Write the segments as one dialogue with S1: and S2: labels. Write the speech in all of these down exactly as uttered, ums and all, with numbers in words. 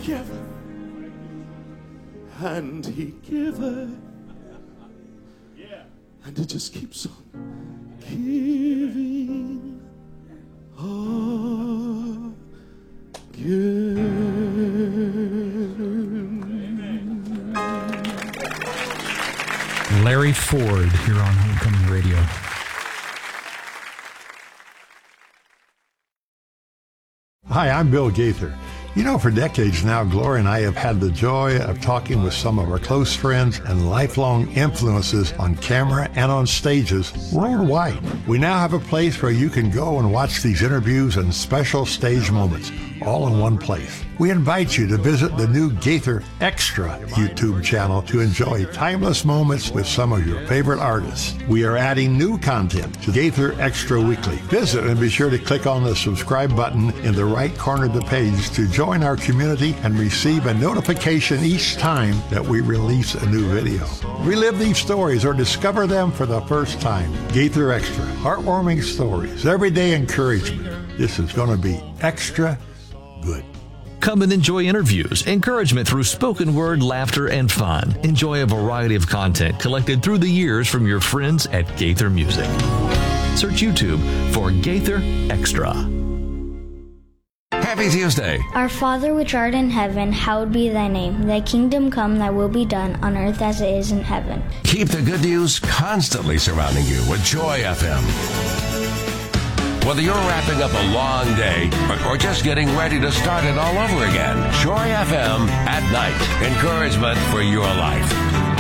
S1: giveth, and he giveth. And it just keeps on giving, oh, giving.
S2: Larry Ford here on Homecoming Radio.
S3: Hi, I'm Bill Gaither. You know, for decades now, Gloria and I have had the joy of talking with some of our close friends and lifelong influences on camera and on stages worldwide. We now have a place where you can go and watch these interviews and special stage moments, all in one place. We invite you to visit the new Gaither Extra YouTube channel to enjoy timeless moments with some of your favorite artists. We are adding new content to Gaither Extra Weekly. Visit and be sure to click on the subscribe button in the right corner of the page to join our community and receive a notification each time that we release a new video. Relive these stories or discover them for the first time. Gaither Extra, heartwarming stories, everyday encouragement. This is going to be extra good.
S4: Come and enjoy interviews, encouragement through spoken word, laughter, and fun. Enjoy a variety of content collected through the years from your friends at Gaither Music. Search YouTube for Gaither Extra.
S5: Happy Tuesday.
S6: Our Father which art in heaven, hallowed be thy name. Thy kingdom come, thy will be done, on earth as it is in heaven.
S5: Keep the good news constantly surrounding you with Joy F M. Whether you're wrapping up a long day or, or just getting ready to start it all over again, Joy F M at night. Encouragement for your life.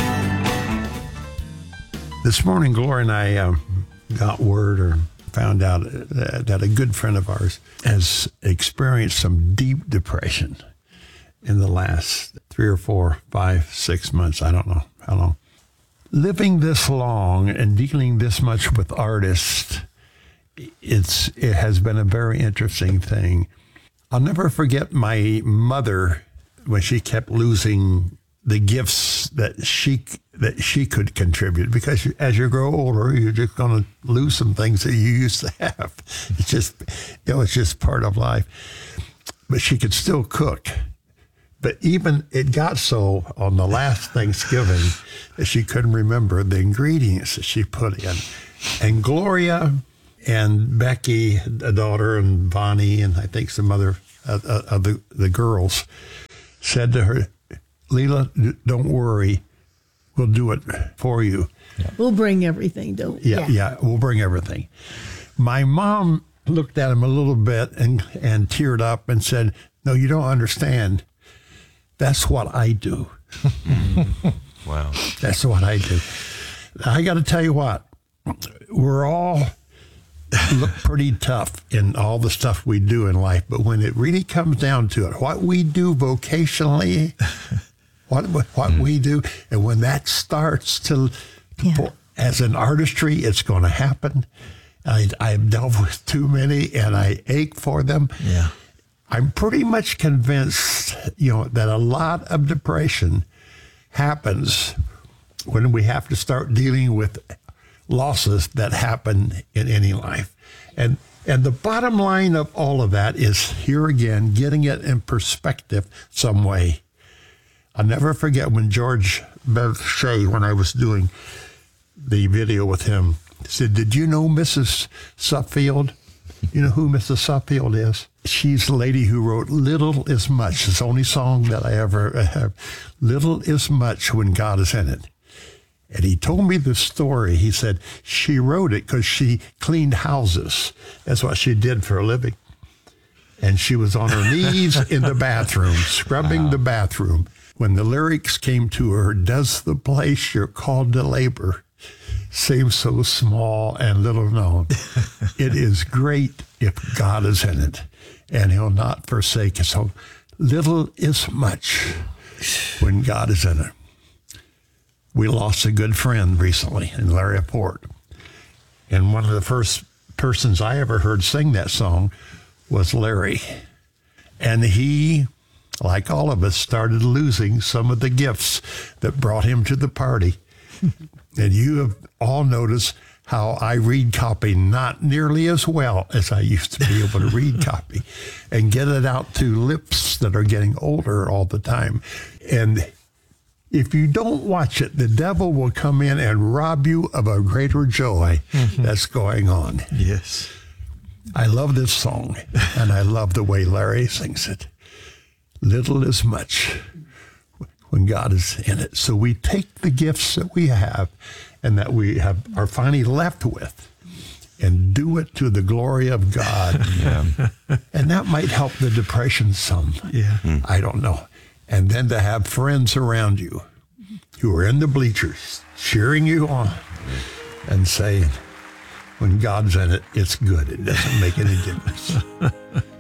S3: This morning, Gloria and I um, got word or found out that a good friend of ours has experienced some deep depression in the last three or four, five, six months. I don't know how long. Living this long and dealing this much with artists, it's it has been a very interesting thing. I'll never forget my mother when she kept losing the gifts that she that she could contribute, because as you grow older, you're just going to lose some things that you used to have. It's just it was just part of life. But she could still cook. But even it got so on the last Thanksgiving that she couldn't remember the ingredients that she put in. And Gloria and Becky, a daughter, and Bonnie, and I think some other uh, uh, of the, the girls, said to her, Leela, don't worry, we'll do it for you.
S7: Yeah. We'll bring everything, don't we?
S3: Yeah, yeah, yeah, we'll bring everything. My mom looked at him a little bit and, and teared up and said, no, you don't understand. That's what I do.
S2: Wow.
S3: That's what I do. I got to tell you what, we're all look pretty tough in all the stuff we do in life, but when it really comes down to it, what we do vocationally, what what mm. we do, and when that starts to, to yeah. pour, as an artistry, it's going to happen. I, I've dealt with too many, and I ache for them.
S2: Yeah,
S3: I'm pretty much convinced, you know, that a lot of depression happens when we have to start dealing with losses that happen in any life. And and the bottom line of all of that is, here again, getting it in perspective some way. I'll never forget when George Bevshea, when I was doing the video with him, said, did you know Missus Suffield? You know who Missus Suffield is? She's the lady who wrote Little is Much. It's the only song that I ever have. Little is much when God is in it. And he told me the story. He said she wrote it because she cleaned houses. That's what she did for a living. And she was on her knees in the bathroom, scrubbing wow. the bathroom. When the lyrics came to her, does the place you're called to labor seem so small and little known? It is great if God is in it, and he'll not forsake us. So little is much when God is in it. We lost a good friend recently in Larry Ford. And one of the first persons I ever heard sing that song was Larry. And he, like all of us, started losing some of the gifts that brought him to the party. And you have all noticed how I read copy not nearly as well as I used to be able to read copy and get it out to lips that are getting older all the time. And if you don't watch it, the devil will come in and rob you of a greater joy mm-hmm. that's going on.
S1: Yes.
S3: I love this song, and I love the way Larry sings it. Little is much when God is in it. So we take the gifts that we have and that we have are finally left with and do it to the glory of God.
S2: Yeah.
S3: And that might help the depression some.
S1: Yeah.
S3: Mm. I don't know. And then to have friends around you who are in the bleachers cheering you on and saying, when God's in it, it's good. It doesn't make any difference.